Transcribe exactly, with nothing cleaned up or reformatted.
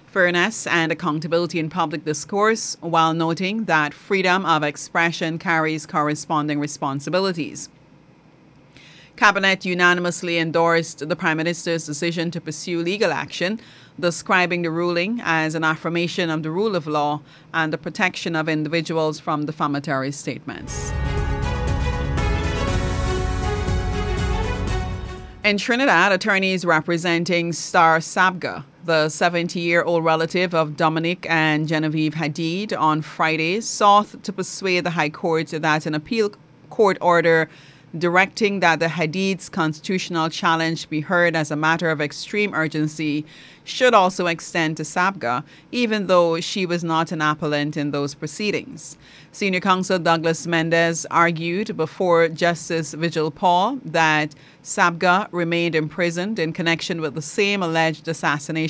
fairness, and accountability in public discourse, while noting that freedom of expression carries corresponding responsibilities. Cabinet unanimously endorsed the Prime Minister's decision to pursue legal action, describing the ruling as an affirmation of the rule of law and the protection of individuals from defamatory statements. In Trinidad, attorneys representing Star Sabga, the seventy-year-old relative of Dominic and Genevieve Hadid, on Friday sought to persuade the High Court that an appeal court order directing that the Hadid's constitutional challenge be heard as a matter of extreme urgency should also extend to Sabga, even though she was not an appellant in those proceedings. Senior counsel Douglas Mendez argued before Justice Vigil Paul that Sabga remained imprisoned in connection with the same alleged assassination